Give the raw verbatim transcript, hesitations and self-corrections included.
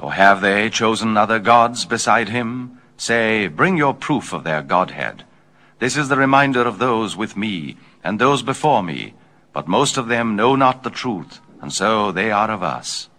Or have they chosen other gods beside him? Say, bring your proof of their godhead. This is the reminder of those with me, and those before me, but most of them know not the truth, and so they are of us.